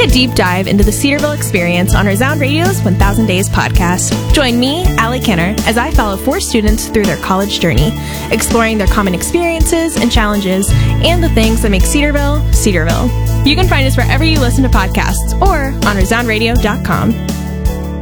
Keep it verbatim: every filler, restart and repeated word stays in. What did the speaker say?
a deep dive into the Cedarville experience on Resound Radio's one thousand Days podcast. Join me, Allie Kenner, as I follow four students through their college journey, exploring their common experiences and challenges, and the things that make Cedarville, Cedarville. You can find us wherever you listen to podcasts or on resound radio dot com.